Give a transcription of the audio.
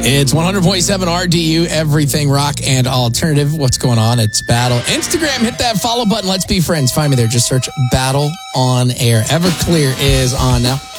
It's 100.7 RDU, everything rock and alternative. What's going on? It's Battle. Instagram, hit that follow button. Let's be friends. Find me there. Just search Battle on Air. Everclear is on now.